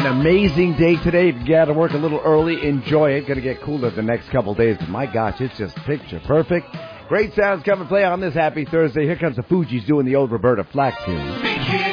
An amazing day today. If you got to work a little early, enjoy it. Going to get cooler the next couple days. But my gosh, it's just picture perfect. Great sounds come and play on this happy Thursday. Here comes the Fugees doing the old Roberta Flack tune.